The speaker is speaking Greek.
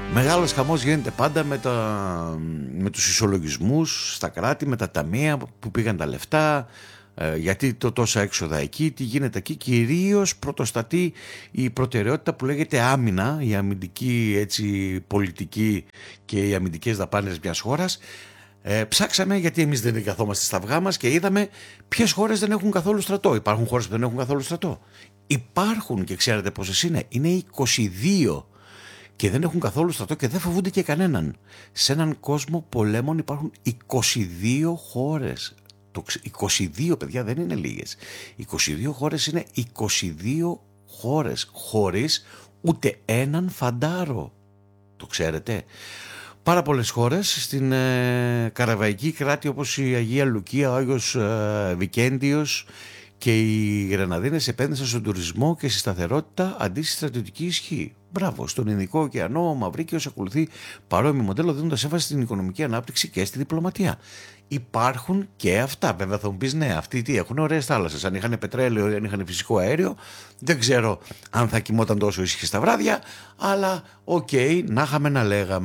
Μεγάλος χαμός γίνεται πάντα με τους ισολογισμούς στα κράτη, με τα ταμεία που πήγαν τα λεφτά, γιατί τόσα έξοδα εκεί, τι γίνεται εκεί. Κυρίως πρωτοστατεί η προτεραιότητα που λέγεται άμυνα, η αμυντική έτσι, πολιτική και οι αμυντικές δαπάνες μιας χώρας. Ψάξαμε, γιατί εμείς δεν καθόμαστε στα αυγά μας, και είδαμε ποιες χώρες δεν έχουν καθόλου στρατό. Υπάρχουν χώρες που δεν έχουν καθόλου στρατό. Υπάρχουν, και ξέρετε πόσες είναι? Είναι 22. Και δεν έχουν καθόλου στρατό και δεν φοβούνται και κανέναν. Σε έναν κόσμο πολέμων υπάρχουν 22 χώρες. 22, παιδιά, δεν είναι λίγες. 22 χώρες είναι 22 χώρες χωρίς ούτε έναν φαντάρο. Το ξέρετε? Πάρα πολλές χώρες στην καραβαϊκή κράτη, όπως η Αγία Λουκία, ο Άγιος Βικέντιος και οι Γρεναδίνες, επένδυσαν στον τουρισμό και στη σταθερότητα αντί στη στρατιωτική ισχύ. Μπράβο, στον Ινδικό ωκεανό ο Μαυρίκαιος ακολουθεί παρόμοιο μοντέλο, δίνοντας έμφαση στην οικονομική ανάπτυξη και στη διπλωματία. Υπάρχουν και αυτά. Βέβαια θα μου πεις, ναι, αυτοί τι έχουν? Ωραίες θάλασσες. Αν είχαν πετρέλαιο, αν είχαν φυσικό αέριο, δεν ξέρω αν θα κοιμόταν τόσο ήσυχοι στα βράδια, αλλά οκ, να είχαμε να λέγαμε.